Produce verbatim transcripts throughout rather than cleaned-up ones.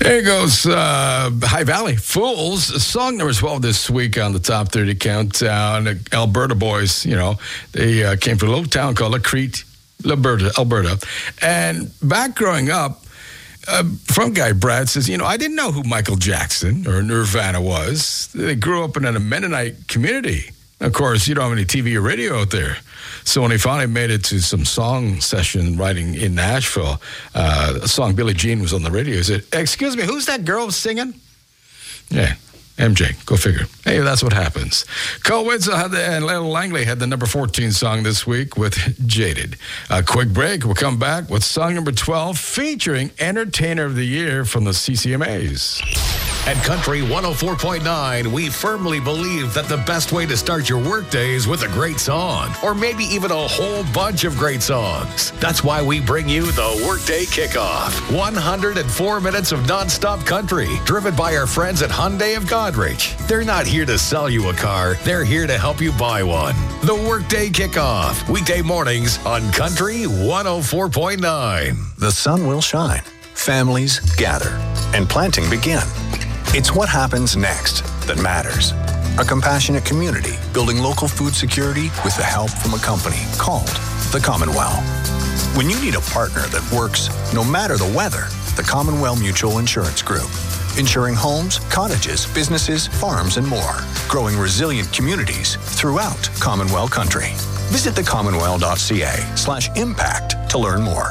There goes uh, High Valley Fools, song number twelve this week on the Top thirty Countdown. Alberta boys, you know, they uh, came from a little town called Crete, Alberta, Alberta. And back growing up, uh, front guy Brad says, you know, I didn't know who Michael Jackson or Nirvana was. They grew up in a Mennonite community. Of course, you don't have any T V or radio out there. So when he finally made it to some song session writing in Nashville, uh, a song Billie Jean was on the radio. He said, excuse me, who's that girl singing? Yeah, M J, go figure. Hey, that's what happens. Cole Winslow had the, and Lyle Langley had the number fourteen song this week with Jaded. A quick break. We'll come back with song number twelve featuring Entertainer of the Year from the C C M As. At Country one oh four point nine, we firmly believe that the best way to start your workday is with a great song, or maybe even a whole bunch of great songs. That's why we bring you the Workday Kickoff. one hundred four minutes of nonstop country, driven by our friends at Hyundai of Godrich. They're not here to sell you a car, they're here to help you buy one. The Workday Kickoff, weekday mornings on Country one oh four point nine. The sun will shine, families gather, and planting begin. It's what happens next that matters. A compassionate community building local food security with the help from a company called the Commonwealth. When you need a partner that works no matter the weather, the Commonwealth Mutual Insurance Group. Insuring homes, cottages, businesses, farms, and more. Growing resilient communities throughout Commonwealth country. Visit the commonwealth dot c a slash impact to learn more.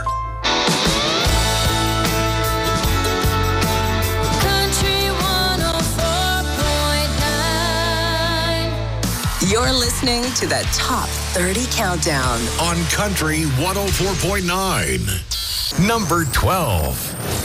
You're listening to the Top thirty Countdown on Country one oh four point nine. Number twelve.